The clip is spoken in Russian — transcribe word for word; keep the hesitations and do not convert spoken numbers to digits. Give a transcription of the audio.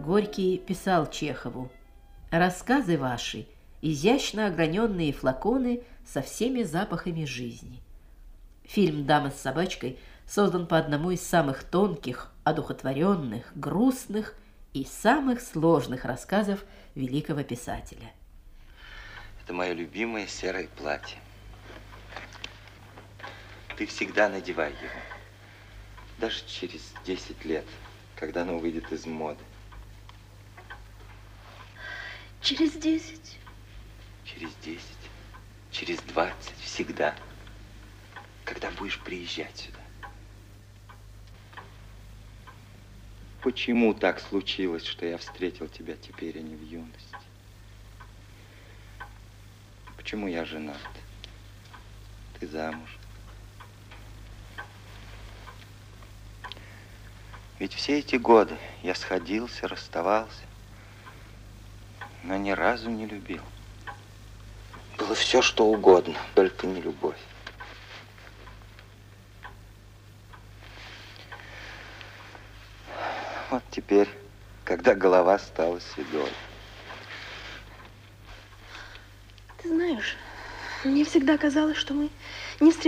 Горький писал Чехову: «Рассказы ваши – изящно ограненные флаконы со всеми запахами жизни». Фильм «Дама с собачкой» создан по одному из самых тонких, одухотворенных, грустных и самых сложных рассказов великого писателя. Это мое любимое серое платье. Ты всегда надевай его. Даже через десять лет, когда оно выйдет из моды. Через десять? Через десять, через двадцать, всегда. Когда будешь приезжать сюда. Почему так случилось, что я встретил тебя теперь, а не в юности? Почему я женат? Ты замуж? Ведь все эти годы я сходился, расставался, но ни разу не любил. Было все, что угодно, только не любовь. Вот теперь, когда голова стала седой. Ты знаешь, мне всегда казалось, что мы не встретимся.